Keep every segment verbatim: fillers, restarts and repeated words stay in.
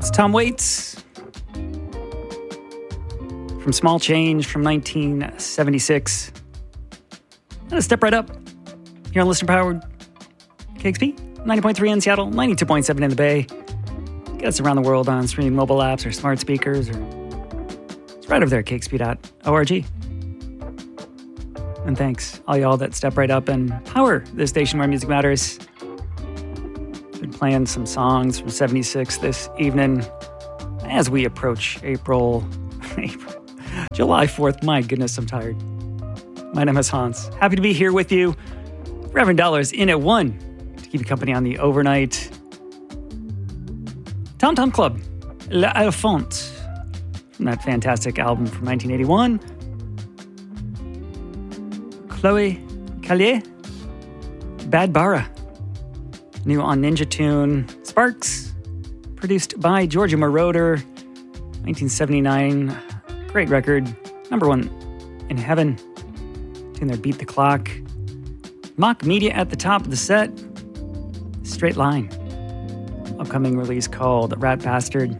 It's Tom Waits from Small Change from nineteen seventy-six. Let's step right up here on Listener Powered K X P, ninety point three in Seattle, ninety-two point seven in the Bay. Get us around the world on streaming mobile apps or smart speakers, or it's right over there at k x p dot org. And thanks, all y'all that step right up and power this station where music matters. Been playing some songs from seventy-six this evening as we approach April, April, July fourth. My goodness, I'm tired. My name is Hans. Happy to be here with you. Reverend Dollars in at one to keep you company on the overnight. Tom Tom Club, L'Elefant, from that fantastic album from nineteen eighty-one. Chloe Callier, Bad Bara, new on Ninja Tune. Sparks, produced by Georgia Moroder, nineteen seventy-nine. Great record, number one in heaven. Tune there, Beat the Clock. Mock Media at the top of the set. Straight Line, upcoming release called Rat Bastard.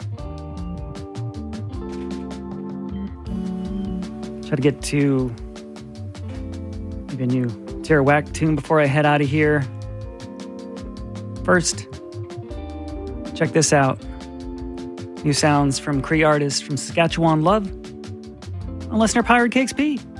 Try to get to maybe a new Tara Whack tune before I head out of here. First, check this out. New sounds from Cree artists from Saskatchewan. Love on Listener Powered K X P.